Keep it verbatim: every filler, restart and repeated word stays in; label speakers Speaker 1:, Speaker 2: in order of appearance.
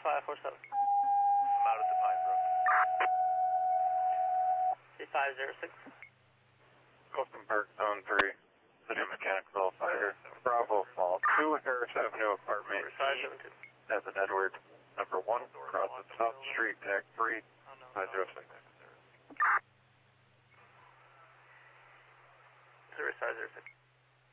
Speaker 1: five four seven.
Speaker 2: I'm out at the Pine Brook.
Speaker 1: C five zero six.
Speaker 3: Coastal Park, Zone three. City Mechanical Fighter. Bravo Fall two, Harris Avenue, apartment
Speaker 1: five seven two.
Speaker 3: Evan Edward. Number one, across the top street, tag three, five zero six.